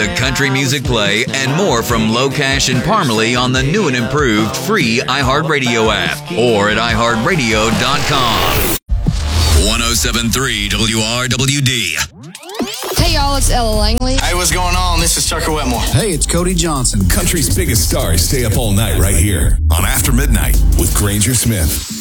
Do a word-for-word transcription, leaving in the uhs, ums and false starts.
The country music play and more from Locash and Parmalee on the new and improved free iHeartRadio app or at i heart radio dot com. one oh seven point three W R W D. Hey, y'all, it's Ella Langley. Hey, what's going on? This is Tucker Wetmore. Hey, it's Cody Johnson. Country's biggest stars stay up all night right here on After Midnight with Granger Smith.